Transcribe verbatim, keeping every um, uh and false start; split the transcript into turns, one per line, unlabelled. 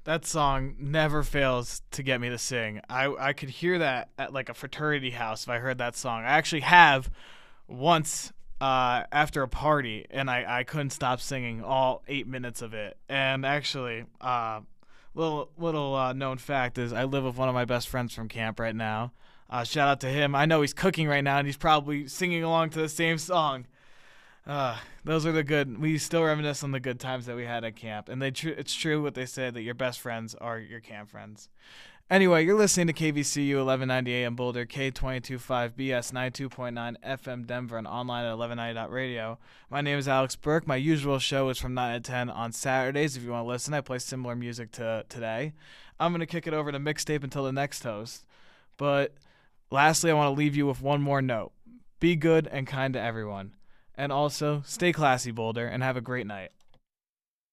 That song never fails to get me to sing. I I could hear that at like a fraternity house if I heard that song. I actually have once uh, after a party, and I, I couldn't stop singing all eight minutes of it. And actually, uh, little little uh, known fact is I live with one of my best friends from camp right now. Uh, shout out to him. I know he's cooking right now, and he's probably singing along to the same song. Uh, those are the good. We still reminisce on the good times that we had at camp, and they tr- it's true what they say that your best friends are your camp friends. Anyway, you're listening to K V C U eleven ninety A M Boulder, K two two five B S ninety-two point nine F M Denver, and online at eleven ninety dot radio. My name is Alex Burke. My usual show is from nine to ten on Saturdays. If you want to listen, I play similar music to today. I'm going to kick it over to Mixtape until the next host. But lastly, I want to leave you with one more note. Be good and kind to everyone. And also, stay classy, Boulder, and have a great night.